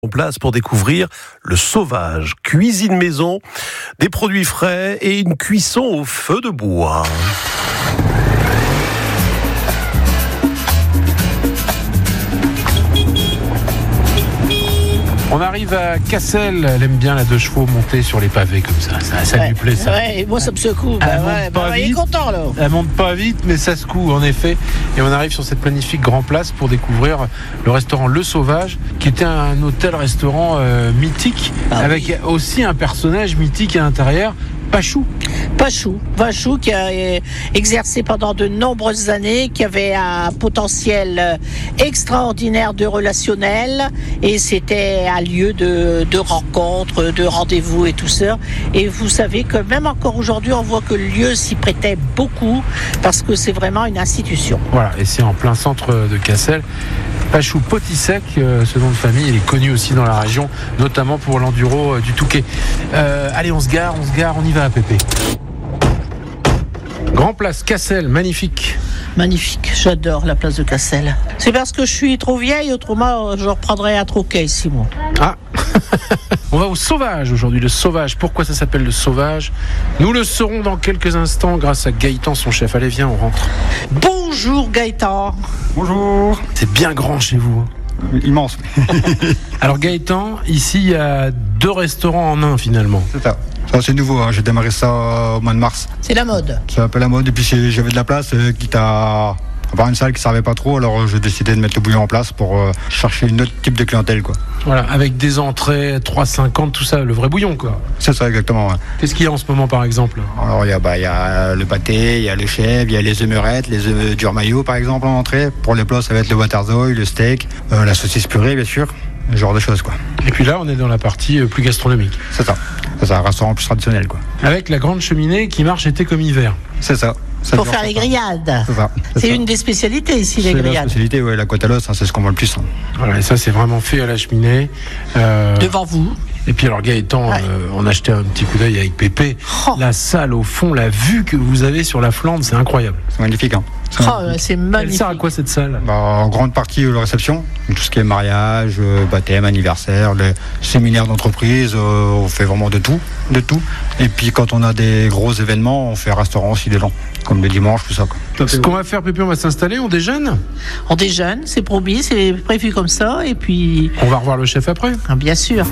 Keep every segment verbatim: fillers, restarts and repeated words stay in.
En place pour découvrir le sauvage, cuisine maison, des produits frais et une cuisson au feu de bois. On arrive à Cassel, elle aime bien la deux chevaux monter sur les pavés comme ça, ça, ça ouais, lui plaît ça. Ouais, moi ça me secoue, bah, elle ouais, bah, il est content là. Elle monte pas vite mais ça secoue en effet. Et on arrive sur cette magnifique Grand Place pour découvrir le restaurant Le Sauvage, qui était un hôtel-restaurant euh, mythique, ah, avec oui. aussi un personnage mythique à l'intérieur. Pachou. Pachou, Pachou qui a exercé pendant de nombreuses années, qui avait un potentiel extraordinaire de relationnel, et c'était un lieu de, de rencontres, de rendez-vous et tout ça. Et vous savez que même encore aujourd'hui, on voit que le lieu s'y prêtait beaucoup parce que c'est vraiment une institution. Voilà, et c'est en plein centre de Cassel. Pachou Potisek, euh, ce nom de famille, il est connu aussi dans la région, notamment pour l'enduro euh, du Touquet. Euh, allez, on se gare, on se gare, on y va à Pépé. Grand Place Cassel, magnifique. Magnifique, j'adore la place de Cassel. C'est parce que je suis trop vieille, autrement je reprendrais un troquet ici, moi. Ah. On va au Sauvage aujourd'hui, le Sauvage. Pourquoi ça s'appelle le Sauvage? Nous le saurons dans quelques instants grâce à Gaëtan, son chef. Allez, viens, on rentre. Bonjour Gaëtan. Bonjour. C'est bien grand chez vous. Immense. Alors Gaëtan, ici il y a deux restaurants en un finalement. C'est ça. Ça c'est nouveau, hein. J'ai démarré ça au mois de mars. C'est la mode. C'est un peu la mode, et puis j'avais de la place, euh, quitte à avoir une salle qui ne servait pas trop, alors j'ai décidé de mettre le bouillon en place pour euh, chercher une autre type de clientèle, quoi. Voilà, avec des entrées trois cinquante, tout ça, le vrai bouillon, quoi. C'est ça, exactement. Ouais. Qu'est-ce qu'il y a en ce moment, par exemple? Alors, il y a, bah, il y a le pâté, il y a le chèvre, il y a les œufs meurettes, les œufs dur maillot, par exemple, en entrée. Pour les plats, ça va être le waterzooi, le steak, euh, la saucisse purée, bien sûr, ce genre de choses, quoi. Et puis là, on est dans la partie euh, plus gastronomique. C'est ça. C'est ça, un restaurant plus traditionnel, quoi. Avec la grande cheminée qui marche été comme hiver. C'est ça. Ça pour faire les grillades. C'est, ça, c'est, c'est ça. une des spécialités ici, les c'est grillades. La spécialité, ouais, la côte à l'os, hein, c'est ce qu'on voit le plus. Hein. Voilà, et ça, c'est vraiment fait à la cheminée. Euh... Devant vous. Et puis alors Gaëtan, ouais. euh, on a jeté un petit coup d'œil avec Pépé. Oh. La salle au fond, la vue que vous avez sur la Flandre, c'est incroyable. C'est magnifique, hein. C'est, oh, magnifique. C'est magnifique. Elle sert à quoi cette salle? Bah, en grande partie euh, la réception, tout ce qui est mariage, euh, baptême, anniversaire, les séminaires d'entreprise, euh, on fait vraiment de tout, de tout. Et puis quand on a des gros événements, on fait restaurant aussi dedans, comme le dimanche, tout ça, quoi. Ce qu'on va faire, Pépé, on va s'installer, on déjeune. On déjeune, c'est promis, c'est prévu comme ça, et puis. On va revoir le chef après. Ah, bien sûr.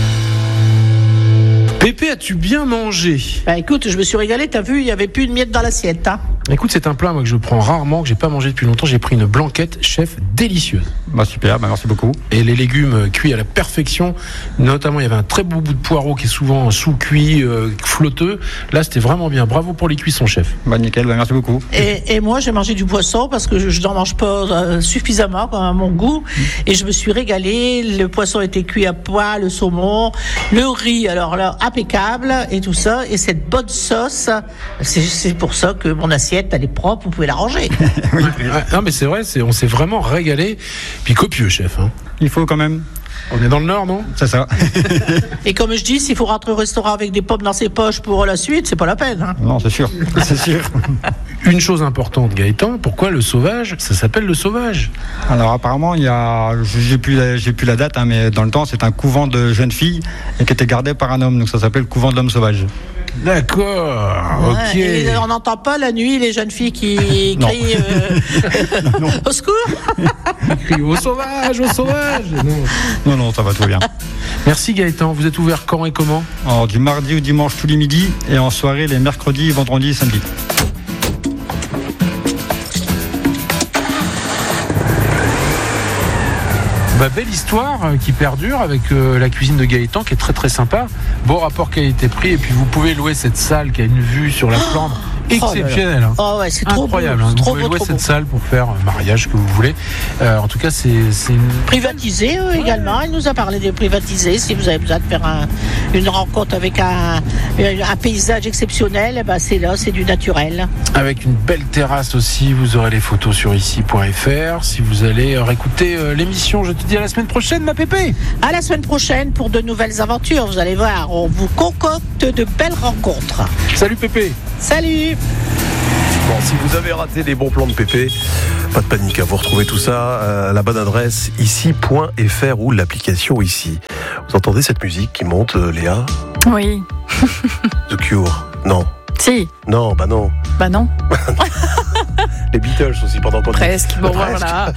Pépé, as-tu bien mangé? Bah écoute, je me suis régalé, t'as vu, il n'y avait plus de miettes dans l'assiette, hein. Écoute, c'est un plat moi, que je prends rarement, que j'ai pas mangé depuis longtemps. J'ai pris une blanquette, chef, délicieuse. Bah super, bah merci beaucoup. Et les légumes cuits à la perfection. Notamment, il y avait un très beau bout de poireau qui est souvent sous-cuit, euh, flotteux. Là, c'était vraiment bien. Bravo pour les cuissons, chef. Bah nickel, bah merci beaucoup. Et, et moi, j'ai mangé du poisson parce que je, je n'en mange pas euh, suffisamment à mon goût. Mmh. Et je me suis régalé. Le poisson était cuit à pois, le saumon, le riz, alors là, impeccable et tout ça. Et cette bonne sauce, c'est, c'est pour ça que mon assiette, elle est propre, vous pouvez la ranger. Oui. Non mais c'est vrai, c'est, on s'est vraiment régalé. Puis copieux, chef. Hein. Il faut quand même. On est dans le Nord, non? C'est ça. Et comme je dis, s'il faut rentrer au restaurant avec des pommes dans ses poches pour la suite, c'est pas la peine. Hein. Non, c'est sûr. C'est sûr. Une chose importante, Gaëtan, pourquoi le Sauvage? Ça s'appelle le Sauvage. Alors apparemment, il y a, j'ai plus la, j'ai plus la date, hein, mais dans le temps, c'est un couvent de jeunes filles et qui était gardé par un homme, donc ça s'appelle le couvent de l'homme sauvage. D'accord, ouais, ok. Et on n'entend pas la nuit les jeunes filles qui crient euh... non, non. Au secours. Ils crient au sauvage, au sauvage. Non. non, non, ça va tout bien. Merci Gaëtan, vous êtes ouvert quand et comment? Alors, du mardi au dimanche tous les midis et en soirée les mercredis, vendredis et samedis. Bah, belle histoire euh, qui perdure avec euh, la cuisine de Gaëtan qui est très très sympa. Beau rapport qualité-prix et puis vous pouvez louer cette salle qui a une vue sur la Flandre exceptionnelle. Hein. Oh ouais, c'est trop incroyable. Beau, hein. Vous trop pouvez beau, louer trop cette beau. salle pour faire un mariage que vous voulez. Euh, en tout cas, c'est, c'est une... privatisé euh, ouais. également. Il nous a parlé de privatiser. Si vous avez besoin de faire un, une rencontre avec un, un paysage exceptionnel, eh ben c'est là, c'est du naturel. Avec une belle terrasse aussi. Vous aurez les photos sur ici point f r. Si vous allez réécouter euh, l'émission, je te dis à la semaine prochaine, ma Pépé. À la semaine prochaine pour de nouvelles aventures. Vous allez voir, on vous concocte de belles rencontres. Salut Pépé. Salut. Bon, si vous avez raté les bons plans de Pépé, pas de panique, hein, vous retrouvez tout ça à la bonne adresse ici point f r ou l'application ici. Vous entendez cette musique qui monte, euh, Léa? Oui. The Cure? Non. Si. Non, bah non. Bah non. Les Beatles aussi pendant qu'on Presque. Bon, Presque. voilà.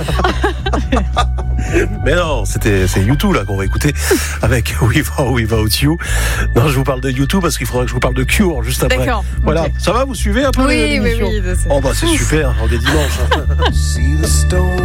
Mais non, c'était, c'est U deux là qu'on va écouter avec Without Without You. Non, je vous parle de U deux parce qu'il faudra que je vous parle de Cure juste après. D'accord. Voilà, Okay. Ça va, vous suivez un peu Oui, oui, l'émission? oui. Oh bah c'est super, on est dimanche.